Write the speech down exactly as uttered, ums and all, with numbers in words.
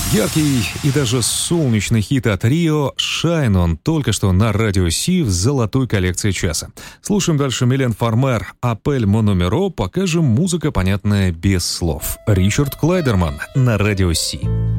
Яркий и даже солнечный хит от Рио «Shine» он только что на радио Си в золотой коллекции часа. Слушаем дальше Милен Фармер «Апель Мономеро», покажем музыка, понятная без слов. Ричард Клайдерман на радио Си.